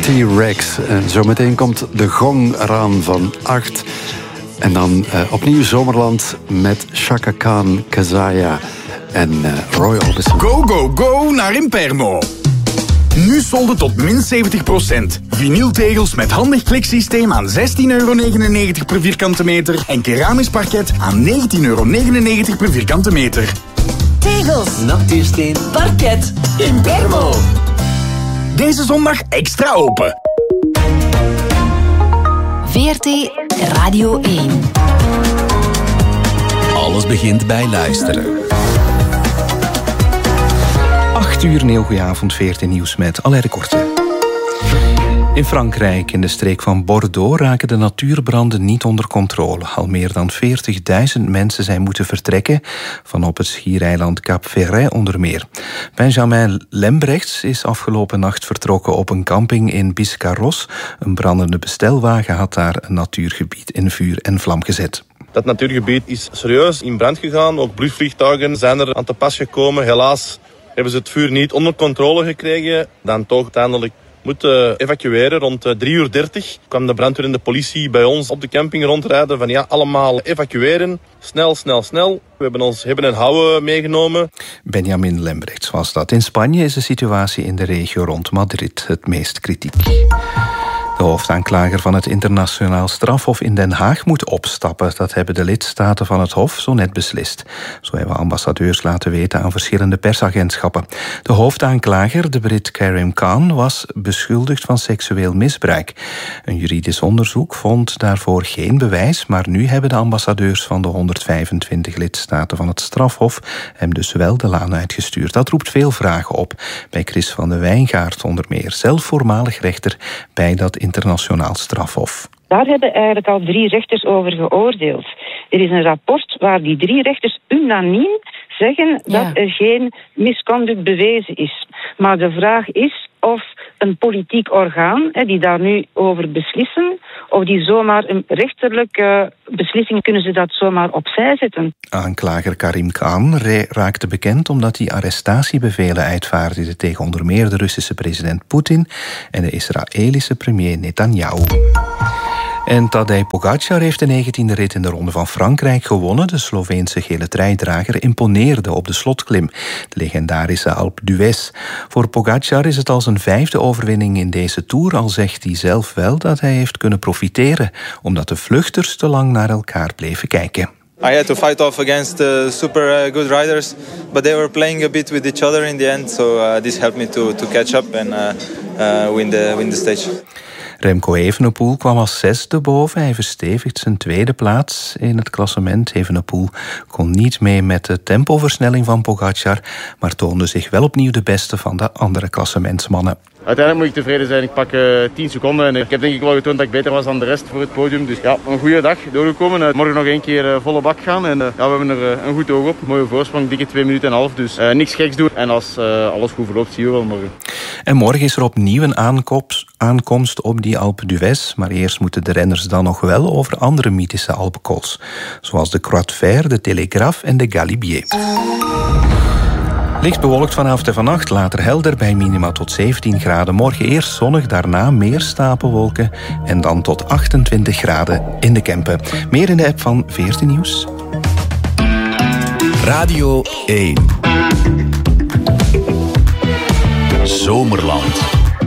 T-Rex. En zometeen komt de gong eraan van 8. En dan opnieuw Zomerland met Chaka Khan, Kazaya en Roy Orbison. Go, go, go naar Impermo. Nu solden tot min 70%. Vinyltegels met handig kliksysteem aan €16,99 per vierkante meter. En keramisch parket aan €19,99 per vierkante meter. Tegels, natuursteen, parket, Impermo. Deze zondag extra open. VRT Radio 1. Alles begint bij luisteren. 8 uur, heel goedenavond, VRT Nieuws met Alain de Korte. In Frankrijk, in de streek van Bordeaux, raken de natuurbranden niet onder controle. Al meer dan 40.000 mensen zijn moeten vertrekken, van op het schiereiland Cap Ferret onder meer. Benjamin Lembrechts is afgelopen nacht vertrokken op een camping in Biscarrosse. Een brandende bestelwagen had daar een natuurgebied in vuur en vlam gezet. Dat natuurgebied is serieus in brand gegaan. Ook blusvliegtuigen zijn er aan te pas gekomen. Helaas hebben ze het vuur niet onder controle gekregen. Dan toch uiteindelijk moeten evacueren. Rond 3:30 kwam de brandweer en de politie bij ons op de camping rondrijden. Van ja, allemaal evacueren. Snel, snel, snel. We hebben een houwen meegenomen. Benjamin Lembrechts was dat. In Spanje is de situatie in de regio rond Madrid het meest kritiek. De hoofdaanklager van het internationaal strafhof in Den Haag moet opstappen. Dat hebben de lidstaten van het hof zo net beslist. Zo hebben ambassadeurs laten weten aan verschillende persagentschappen. De hoofdaanklager, de Brit Karim Khan, was beschuldigd van seksueel misbruik. Een juridisch onderzoek vond daarvoor geen bewijs, maar nu hebben de ambassadeurs van de 125 lidstaten van het strafhof hem dus wel de laan uitgestuurd. Dat roept veel vragen op. Bij Chris van de Wijngaard onder meer, zelf voormalig rechter bij dat internationaal strafhof. Daar hebben eigenlijk al 3 rechters over geoordeeld. Er is een rapport waar die 3 rechters unaniem zeggen dat er geen misconduct bewezen is. Maar de vraag is of een politiek orgaan, die daar nu over beslissen, of die zomaar een rechterlijke beslissing, kunnen ze dat zomaar opzij zetten. Aanklager Karim Khan raakte bekend omdat hij arrestatiebevelen uitvaardigde tegen onder meer de Russische president Poetin en de Israëlische premier Netanyahu. En Tadej Pogačar heeft de 19e rit in de Ronde van Frankrijk gewonnen. De Sloveense gele truidrager imponeerde op de slotklim, de legendarische Alpe d'Huez. Voor Pogačar is het al zijn 5e overwinning in deze Tour, al zegt hij zelf wel dat hij heeft kunnen profiteren, omdat de vluchters te lang naar elkaar bleven kijken. I had to fight off against super good riders, but they were playing a bit with each other in the end, so this helped me to catch up and win the stage. Remco Evenepoel kwam als 6e boven. Hij verstevigt zijn 2e plaats in het klassement. Evenepoel kon niet mee met de tempoversnelling van Pogačar, maar toonde zich wel opnieuw de beste van de andere klassementsmannen. Uiteindelijk moet ik tevreden zijn. Ik pak 10 seconden en ik heb denk ik wel getoond dat ik beter was dan de rest voor het podium. Dus ja, een goede dag doorgekomen. Morgen nog 1 keer volle bak gaan en we hebben er een goed oog op. Mooie voorsprong, dikke 2,5 minuten. Dus niks geks doen. En als alles goed verloopt, zien we wel morgen. En morgen is er opnieuw een aankomst op die Alpe d'Huez. Maar eerst moeten de renners dan nog wel over andere mythische Alpencols, zoals de Croix de Fer, de Télégraphe en de Galibier. Licht bewolkt vanavond en vannacht, later helder bij minima tot 17 graden. Morgen eerst zonnig, daarna meer stapelwolken en dan tot 28 graden in de Kempen. Meer in de app van VRT Nieuws. Radio 1. Zomerland.